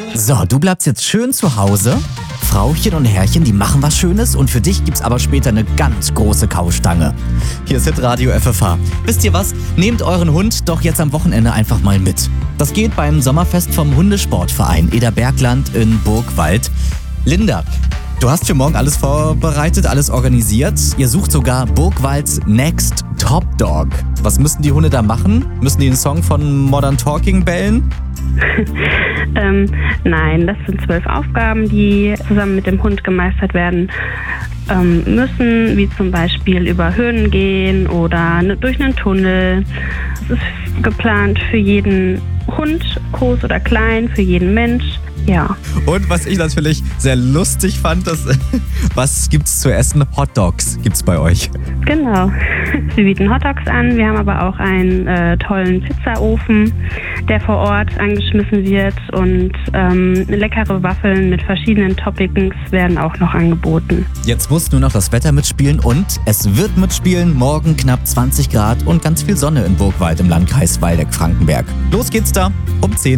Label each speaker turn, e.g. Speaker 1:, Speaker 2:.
Speaker 1: So, du bleibst jetzt schön zu Hause. Frauchen und Herrchen, die machen was Schönes und für dich gibt's aber später eine ganz große Kaustange. Hier ist Hitradio FFH. Wisst ihr was? Nehmt euren Hund doch jetzt am Wochenende einfach mal mit. Das geht beim Sommerfest vom Hundesportverein Eder-Bergland in Burgwald. Linda, du hast für morgen alles vorbereitet, alles organisiert. Ihr sucht sogar Burgwalds Next Top Dog. Was müssen die Hunde da machen? Müssen die einen Song von Modern Talking bellen?
Speaker 2: Nein, das sind 12 Aufgaben, die zusammen mit dem Hund gemeistert werden müssen, wie zum Beispiel über Hürden gehen oder durch einen Tunnel. Es ist geplant für jeden Hund, groß oder klein, für jeden Mensch. Ja.
Speaker 1: Und was ich natürlich sehr lustig fand, was gibt's zu essen? Hot Dogs gibt's bei euch.
Speaker 2: Genau. Wir bieten Hot Dogs an. Wir haben aber auch einen tollen Pizzaofen, der vor Ort angeschmissen wird. Und leckere Waffeln mit verschiedenen Toppings werden auch noch angeboten.
Speaker 1: Jetzt muss nur noch das Wetter mitspielen und es wird mitspielen. Morgen knapp 20 Grad und ganz viel Sonne in Burgwald im Landkreis Waldeck-Frankenberg. Los geht's da um 10.